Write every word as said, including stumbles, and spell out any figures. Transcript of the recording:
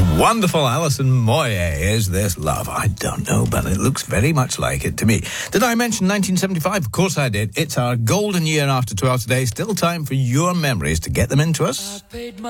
Wonderful Alison Moyet. Is this love? I don't know, but it looks very much like it to me. Did I mention nineteen seventy-five? Of course I did. It's our golden year after twelve today. Still time for your memories to get them into us.